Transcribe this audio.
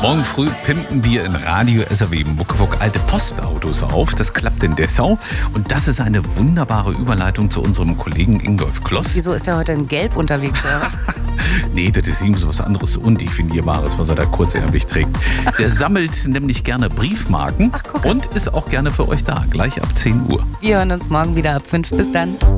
Morgen früh pimpen wir in Radio SAW Muckefuck alte Postautos auf. Das klappt in Dessau. Und das ist eine wunderbare Überleitung zu unserem Kollegen Ingolf Kloss. Wieso ist er heute in Gelb unterwegs oder was? Nee, das ist irgendwie so was anderes, so Undefinierbares, was er da kurzärmlich trägt. Der sammelt nämlich gerne Briefmarken. Ach, guck. Und ist auch gerne für euch da, gleich ab 10 Uhr. Wir hören uns morgen wieder ab 5. Bis dann.